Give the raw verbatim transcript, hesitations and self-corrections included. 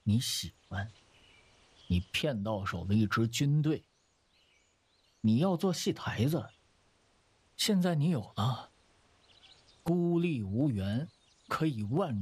你喜欢，你骗到手的一支军队，你要做戏台子，现在你有了，孤立无援，可以万